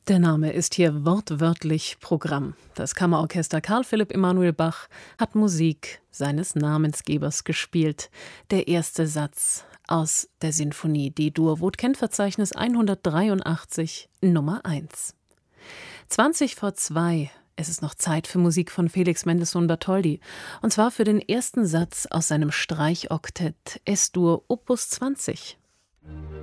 Der Name ist hier wortwörtlich Programm. Das Kammerorchester Karl Philipp Emanuel Bach hat Musik seines Namensgebers gespielt. Der erste Satz aus der Sinfonie D-Dur, Vogt-Kent-Verzeichnis 183, Nummer 1. 20 vor 2. Es ist noch Zeit für Musik von Felix Mendelssohn Bartholdy. Und zwar für den ersten Satz aus seinem Streichoktett Es-Dur Opus 20.